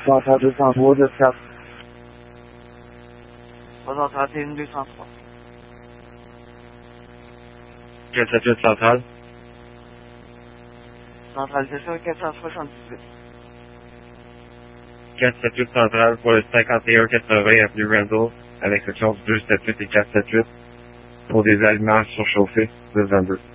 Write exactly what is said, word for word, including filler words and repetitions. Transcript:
Central deux cent trois, deux quatre. trois cent trente et un, deux cent trois. quatre cent soixante-huit Central. Centralisation quatre cent soixante-dix-huit. quatre cent soixante-huit Central pour le cinquante et un quatre-vingts avenue Randall avec section deux cent soixante-huit et quatre cent soixante-huit pour des aliments surchauffés de vingt-deux.